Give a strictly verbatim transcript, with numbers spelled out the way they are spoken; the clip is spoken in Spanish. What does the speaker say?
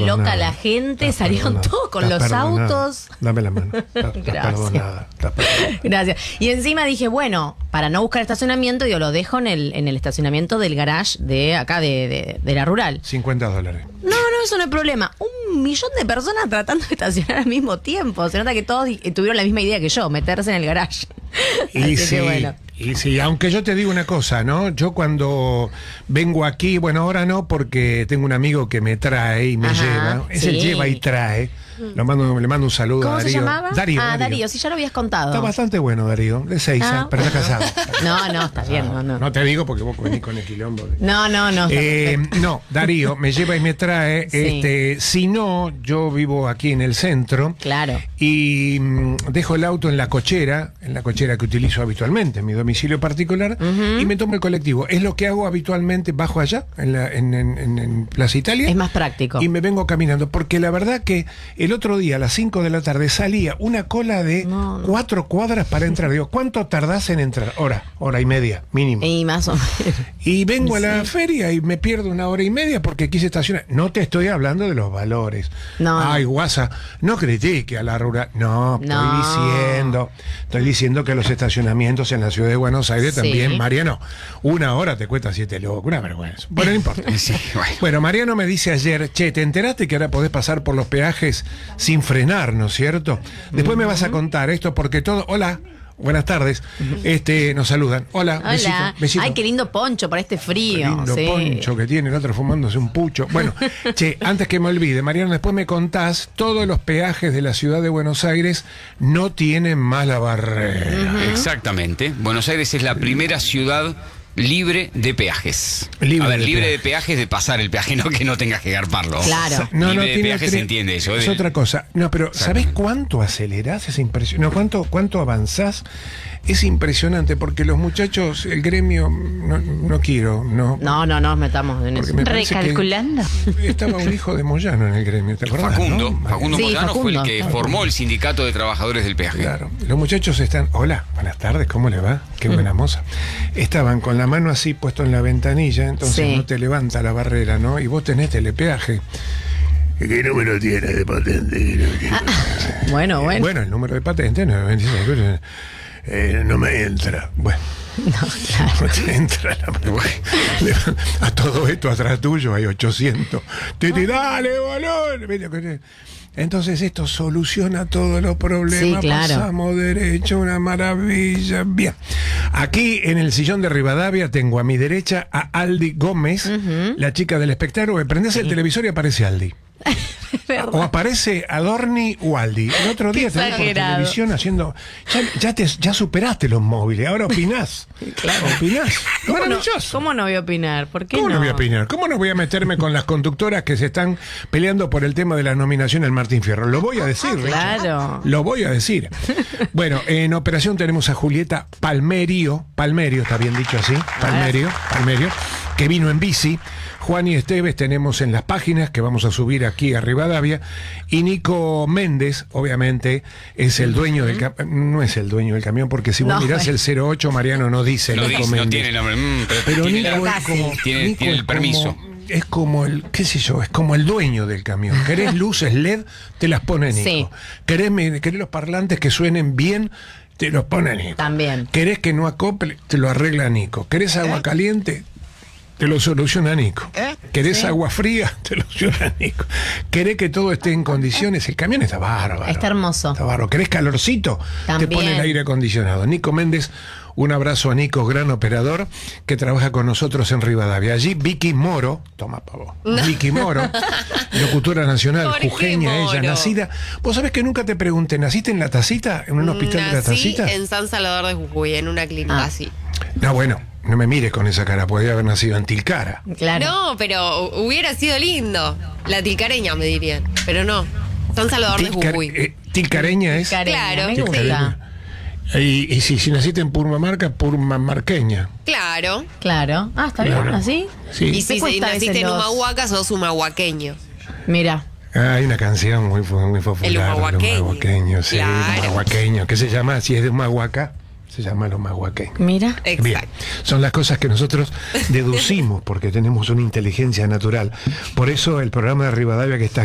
loca perdonada. la gente, Estás salieron perdonada. todos con Estás los perdonada. autos. Dame la mano. Estás, estás Gracias. perdonada. Estás perdonada. Gracias. Y encima dije, bueno, para no buscar estacionamiento, yo lo dejo en el, en el estacionamiento del garage de acá de, de, de la rural. cincuenta dólares. No, no, eso no es problema. Un millón de personas tratando de estacionar al mismo tiempo. Se nota que todos eh, tuvieron la misma idea que yo, meterse en el garage. Y Así sí, que bueno. y sí, aunque yo te digo una cosa, ¿no? Yo cuando vengo aquí, bueno, ahora no, porque tengo un amigo que me trae y me Ajá, lleva. Ese sí. lleva y trae. Lo mando, le mando un saludo ¿Cómo a se Darío. llamaba? Darío. Ah, Darío, sí, ya lo habías contado. Está bastante bueno, Darío, de Seiza, Ah. pero está casado. No, no, está bien, no, no. No te digo porque vos venís con el quilombo. de- No, no, no. está Eh, perfecto. no, Darío me lleva y me trae. Sí. Este, si no, yo vivo aquí en el centro. Claro. Y mm, dejo el auto en la cochera, en la cochera que utilizo habitualmente, en mi domicilio particular, y me tomo el colectivo. Es lo que hago habitualmente, bajo allá, en, la, en, en- en- en Plaza Italia. Es más práctico. Y me vengo caminando, porque la verdad que el otro día a las cinco de la tarde salía una cola de No, no. cuatro cuadras para entrar. Digo, ¿cuánto tardás en entrar? Hora, hora y media, mínimo. Y más o menos. Y vengo a la feria y me pierdo una hora y media porque quise estacionar. No te estoy hablando de los valores. No, Ay, no. guasa, no critique a la rural. No, estoy No. diciendo, estoy diciendo que los estacionamientos en la ciudad de Buenos Aires Sí. también, Mariano, una hora te cuesta siete locos, una vergüenza. Bueno, no importa. Sí, bueno. Bueno, Mariano me dice ayer, che, ¿te enteraste que ahora podés pasar por los peajes sin frenar, ¿no es cierto? Después me vas a contar esto porque todo... Hola, buenas tardes. Este, nos saludan. Hola, Hola. besito, besito. Ay, qué lindo poncho para este frío. Qué lindo sí. poncho que tiene el otro fumándose un pucho. Bueno, che, antes que me olvide, Mariano, después me contás, todos los peajes de la ciudad de Buenos Aires no tienen mala barrera. Exactamente. Buenos Aires es la primera ciudad libre de peajes. Libre a ver, de libre peajes. de peajes de pasar el peaje, no que no tengas que garparlo. Claro. No, no, libre de tiene peajes tre- se entiende eso. Es de- otra cosa. No, pero ¿sabés cuánto acelerás? Es impresionante. No, ¿cuánto, cuánto avanzás? Es impresionante porque los muchachos, el gremio, no, no quiero, no. No, no, no nos metamos en Porque eso. me parece que Recalculando. estaba un hijo de Moyano en el gremio, ¿te acordás? Facundo, ¿no? Facundo Sí, Moyano fue el Facundo. que formó el sindicato de trabajadores del peaje. Claro, los muchachos están, hola, buenas tardes, ¿cómo le va? Qué buena moza. Estaban con la mano así puesto en la ventanilla, entonces Sí. no te levanta la barrera, ¿no? Y vos tenés telepeaje. ¿Qué número tiene de patente? Bueno, bueno. Bueno, el número de patente no, veintiséis, eh, no me entra. Bueno. No, claro. No te entra la a todo esto atrás tuyo hay ochocientos. Te, te dale, bolón. Viste que- Entonces esto soluciona todos los problemas. Sí, claro. Pasamos derecho, una maravilla. Bien. Aquí en el sillón de Rivadavia tengo a mi derecha a Aldi Gómez, la chica del espectáculo. Prendés el televisor y aparece Aldi. verdad. O aparece Adorni o Aldi. El otro día te vi por exagerado. televisión haciendo. Ya, ya, te, ya superaste los móviles, ahora opinás. Claro. Opinás. ¿Cómo no, Maravilloso. ¿Cómo no voy a opinar? ¿Por qué ¿Cómo no? no? voy a opinar? ¿Cómo no voy a meterme con las conductoras que se están peleando por el tema de la nominación al Martín Fierro? Lo voy a decir, Richard. Claro. Lo voy a decir. Bueno, en operación tenemos a Julieta Palmerio, Palmerio, está bien dicho así, Palmerio, Palmerio, que vino en bici. Juan y Esteves tenemos en las páginas que vamos a subir aquí a Rivadavia. Y Nico Méndez, obviamente, es el dueño del camión. No es el dueño del camión, porque si vos No, mirás eh. el cero ocho, Mariano no dice No, Nico dice, Méndez. no tiene nombre, mm, pero, Pero tiene, Nico la- es como, tiene, Nico tiene es el permiso. como- es como el, qué sé yo, es como el dueño del camión. ¿Querés luces L E D? Te las pone Nico. Sí. ¿Querés, me- querés los parlantes que suenen bien? Te los pone Nico. También. ¿Querés que no acople? Te lo arregla Nico. ¿Querés agua caliente? Te lo soluciona Nico. ¿Querés agua fría? Te lo soluciona Nico. ¿Querés que todo esté en condiciones? El camión está bárbaro. Está hermoso. Está bárbaro. ¿Querés calorcito? También. Te pone el aire acondicionado. Nico Méndez, un abrazo a Nico, gran operador, que trabaja con nosotros en Rivadavia. Allí Vicky Moro, toma pavo, Vicky Moro, locutora nacional, Jorge jujeña ella, Moro. nacida. Vos sabés que nunca te pregunté, ¿naciste en La Tacita? ¿En un hospital de La Nací Tacita? en San Salvador de Jujuy, en una clínica Ah. así. No, bueno, no me mires con esa cara, podría haber nacido en Tilcara. Claro. No, pero hubiera sido lindo. La tilcareña, me dirían. Pero no. San Salvador de Tilcar- Jujuy. eh, tilcareña es. Careña, Claro. me gusta. Y, y si, si naciste en Purmamarca, Purmamarqueña. Claro. Claro. Ah, está bien, Claro. ¿así? Sí. Y ¿Te si cuesta a naciste veces en los- Humahuaca, sos humahuaqueño. Mira. Ah, hay una canción muy, fu- muy popular. El humahuaqueño. humahuaqueño, sí, Claro. el humahuaqueño. ¿Qué se llama? Si es de Humahuaca, se llama el humahuaqueño. Mira. Exacto. Bien, son las cosas que nosotros deducimos porque tenemos una inteligencia natural. Por eso el programa de Rivadavia que está